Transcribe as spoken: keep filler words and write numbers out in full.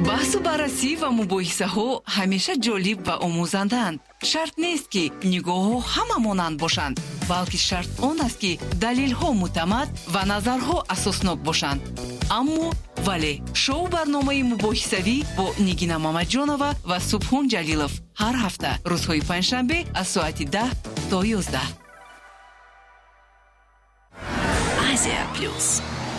баҳсу баррасӣ ва мубоҳисаҳо ҳамеша ҷолиб ва омӯзанданд. шарт нест ки нигоҳҳо ҳама монанд бошанд, балки шарт он аст ки далелҳо муътамад ва назарҳо асоснок бошанд. аммо вале шоу барномаи мубоҳисавӣ бо Нигина Мамаҷонова ва Субҳон Ҷалилов ҳар ҳафта рӯзҳои панҷшанбе аз соати даҳ то ёздаҳ. Азия плюс.